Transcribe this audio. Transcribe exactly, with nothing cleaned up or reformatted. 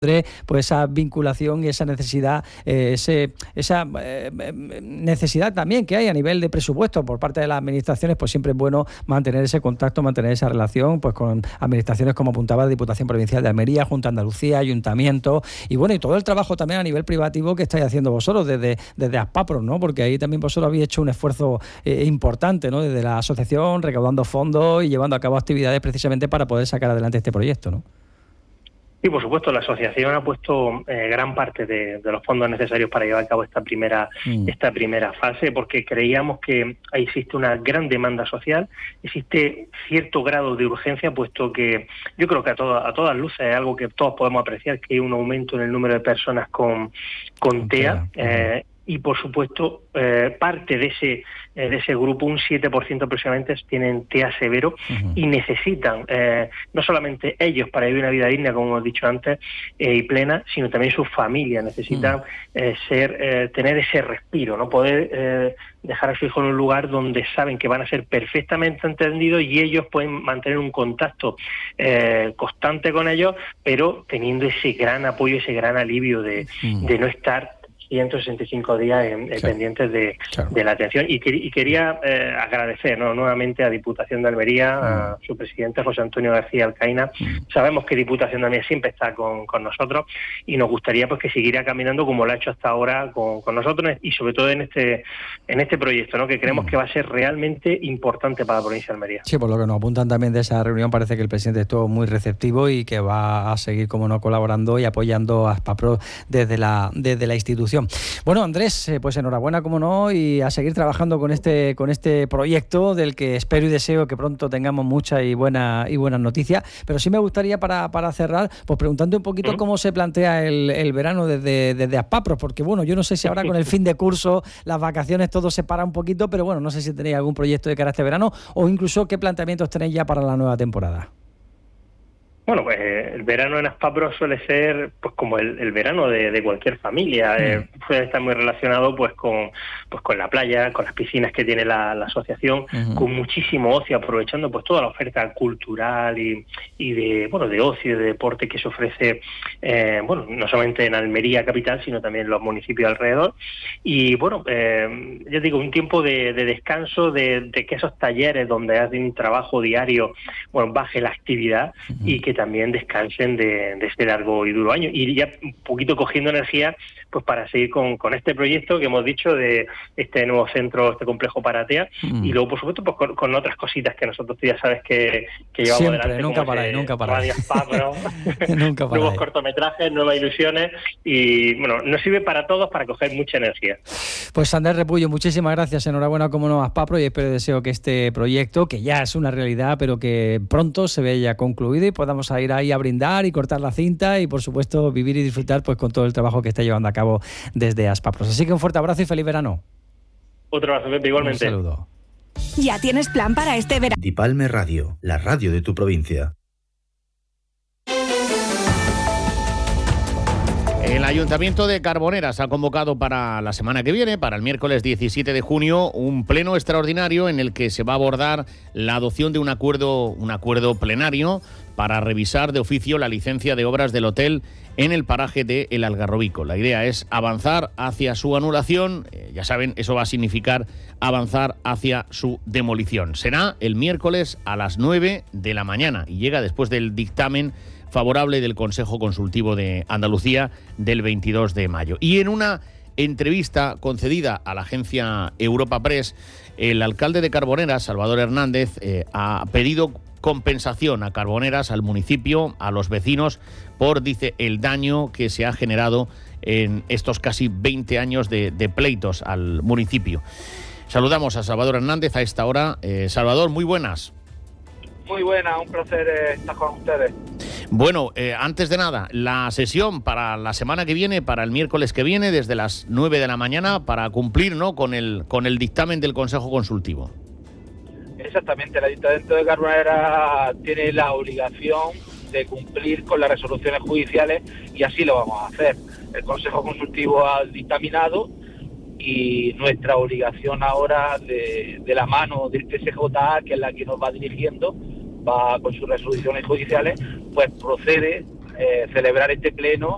pues esa vinculación y esa necesidad, eh, ese, esa eh, necesidad también que hay a nivel de presupuesto por parte de las administraciones, pues siempre es bueno mantener ese contacto, mantener esa relación pues con administraciones como apuntaba la Diputación Provincial de Almería, Junta de Andalucía, Ayuntamiento y bueno, y todo el trabajo también a nivel privativo que estáis haciendo vosotros desde, desde Aspapros, ¿no? Porque ahí también vosotros habéis hecho un esfuerzo eh, importante, ¿no? Desde la asociación, recaudando fondos y llevando a cabo actividades precisamente para poder sacar adelante este proyecto, ¿no? Sí, por supuesto, la asociación ha puesto eh, gran parte de, de los fondos necesarios para llevar a cabo esta primera mm. esta primera fase, porque creíamos que existe una gran demanda social, existe cierto grado de urgencia, puesto que yo creo que a, toda, a todas luces es algo que todos podemos apreciar, que hay un aumento en el número de personas con, con T E A, eh, y por supuesto eh, parte de ese eh, de ese grupo, un siete por ciento aproximadamente, tienen T E A severo uh-huh. y necesitan eh, no solamente ellos para vivir una vida digna, como hemos dicho antes, eh, y plena, sino también sus familias necesitan uh-huh. eh, ser eh, tener ese respiro, no poder eh, dejar a su hijo en un lugar donde saben que van a ser perfectamente entendidos y ellos pueden mantener un contacto eh, constante con ellos, pero teniendo ese gran apoyo, ese gran alivio de, uh-huh. de no estar ciento sesenta y cinco días en, en sí, pendientes de, claro. de la atención. Y, que, y quería eh, agradecer ¿no? nuevamente a Diputación de Almería, mm. a su presidente José Antonio García Alcaina. Mm. Sabemos que Diputación de Almería siempre está con, con nosotros y nos gustaría pues que siguiera caminando como lo ha hecho hasta ahora con, con nosotros y sobre todo en este en este proyecto, ¿no? que creemos mm. que va a ser realmente importante para la provincia de Almería. Sí, por lo que nos apuntan también de esa reunión, parece que el presidente estuvo muy receptivo y que va a seguir, como no, colaborando y apoyando a Aspapros desde la, desde la institución. Bueno, Andrés, pues enhorabuena, como no, y a seguir trabajando con este con este proyecto del que espero y deseo que pronto tengamos muchas y buenas y buenas noticias. Pero sí me gustaría para, para cerrar, pues preguntando un poquito ¿Mm? cómo se plantea el, el verano desde, desde Aspapros, porque bueno, yo no sé si ahora con el fin de curso, las vacaciones, todo se para un poquito, pero bueno, no sé si tenéis algún proyecto de cara a este verano o incluso qué planteamientos tenéis ya para la nueva temporada. Bueno, pues eh, el verano en Aspapros suele ser pues como el, el verano de, de cualquier familia. Mm. Eh, suele estar muy relacionado pues con pues con la playa, con las piscinas que tiene la, la asociación, uh-huh. con muchísimo ocio, aprovechando pues toda la oferta cultural y, y de bueno de ocio y de deporte que se ofrece eh, bueno no solamente en Almería capital, sino también en los municipios alrededor. Y bueno, eh, ya digo, un tiempo de, de descanso, de, de que esos talleres donde hacen un trabajo diario, bueno, baje la actividad uh-huh. y que también descansen de, de este largo y duro año y ya un poquito cogiendo energía pues para seguir con, con este proyecto que hemos dicho de este nuevo centro, este complejo para T E A mm. y luego por supuesto pues con, con otras cositas que nosotros tú ya sabes que, que llevamos Siempre, adelante nunca para ahí, nunca para ahí. Nunca para nuevos ahí. Cortometrajes, nuevas ilusiones y bueno, nos sirve para todos para coger mucha energía. Pues Andrés Repullo, muchísimas gracias, enhorabuena como no a Aspapros y espero y deseo que este proyecto, que ya es una realidad, pero que pronto se vea ya concluido y podamos ir ahí a brindar y cortar la cinta y por supuesto vivir y disfrutar pues con todo el trabajo que está llevando a cabo desde Aspapros. Así que un fuerte abrazo y feliz verano. Otro abrazo, Pepe, igualmente. Un saludo. ¿Ya tienes plan para este verano? Dipalme Radio, la radio de tu provincia. El Ayuntamiento de Carboneras ha convocado para la semana que viene, para el miércoles diecisiete de junio, un pleno extraordinario en el que se va a abordar la adopción de un acuerdo, un acuerdo plenario para revisar de oficio la licencia de obras del hotel en el paraje de El Algarrobico. La idea es avanzar hacia su anulación. Eh, ya saben, eso va a significar avanzar hacia su demolición. Será el miércoles a las nueve de la mañana y llega después del dictamen favorable del Consejo Consultivo de Andalucía del veintidós de mayo. Y en una entrevista concedida a la agencia Europa Press, el alcalde de Carboneras, Salvador Hernández, eh, ha pedido compensación a Carboneras, al municipio, a los vecinos, por, dice, el daño que se ha generado en estos casi veinte años de, de pleitos al municipio. Saludamos a Salvador Hernández a esta hora. Eh, Salvador, muy buenas. Muy buenas, un placer eh, estar con ustedes. Bueno, eh, antes de nada, la sesión para la semana que viene, para el miércoles que viene, desde las nueve de la mañana, para cumplir, ¿no?, con el, con el dictamen del Consejo Consultivo. Exactamente, el Ayuntamiento de Carboneras tiene la obligación de cumplir con las resoluciones judiciales y así lo vamos a hacer. El Consejo Consultivo ha dictaminado y nuestra obligación ahora de, de la mano del T S J A, que es la que nos va dirigiendo, va con sus resoluciones judiciales, pues procede eh, celebrar este pleno